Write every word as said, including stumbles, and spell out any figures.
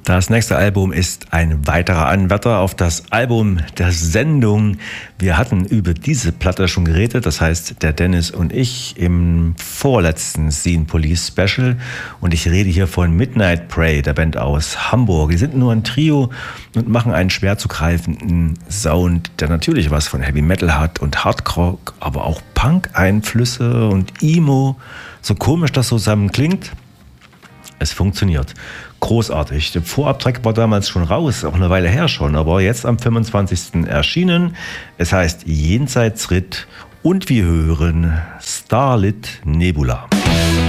Das nächste Album ist ein weiterer Anwärter auf das Album der Sendung. Wir hatten über diese Platte schon geredet, das heißt der Dennis und ich im vorletzten Scene Police Special. Und ich rede hier von Midnight Prey, der Band aus Hamburg. Die sind nur ein Trio und machen einen schwer zu greifenden Sound, der natürlich was von Heavy Metal hat und Hardcore, aber auch Punk-Einflüsse und Emo. So komisch das zusammen klingt. Es funktioniert. Großartig. Der Vorabtrack war damals schon raus, auch eine Weile her schon, aber jetzt am fünfundzwanzigsten erschienen. Es heißt Jenseitsritt und wir hören Starlit Nebula.